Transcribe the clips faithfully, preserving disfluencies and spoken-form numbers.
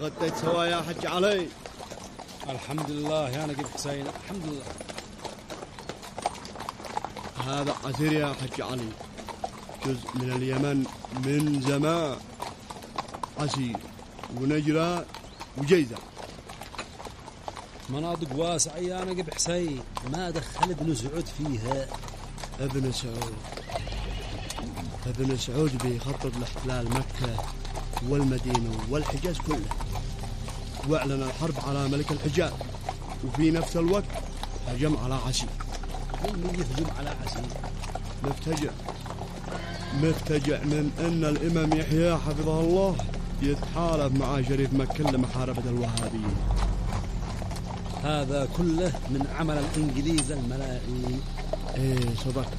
تغديت سوا يا حج علي؟ الحمد لله يا نقيب حسين، الحمد لله. هذا عسير يا حج علي، جزء من اليمن من زمان، عسير ونجرة وجيزة. مناطق واسعة يا نقيب حسين، ما دخل ابن سعود فيها. ابن سعود ابن سعود بيخطط لاحتلال مكة والمدينة والحجاز كله، واعلن الحرب على ملك الحجاز، وفي نفس الوقت هجم على عسير. من يهجم على عسير؟ مفتجع مفتجع من أن الإمام يحيى حفظه الله يتحالف مع شريف مكة لمحاربة الوهابيين. هذا كله من عمل الإنجليز الملاعين. ايه صدقت.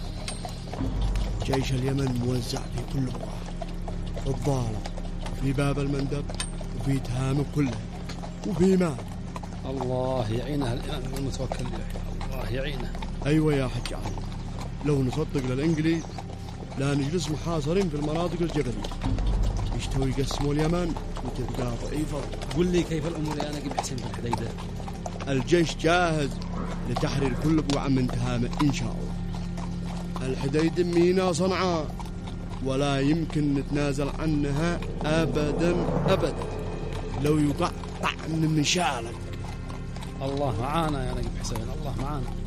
جيش اليمن موزع في كل بقعة، في الضالة، في باب المندب، وفي تهامه كله، وفي مال. الله يعينه الإمام المتوكل يحيى، الله يعينه. أيوة يا حج علي، لو نصدق للإنجليز لا نجلس محاصرين في المناطق الجبلية، يشتوا يقسموا اليمن وتبقى ضعيفة. قل لي كيف الأمور يا نقيب حسين في الحديدة؟ الجيش جاهز لتحرير كل بقعة من تهامه إن شاء الله. الحديدة مينا صنعاء، ولا يمكن نتنازل عنها أبدا أبدا، لو يقع طعن من شالك. الله معانا يا نقيب حسين، الله معانا.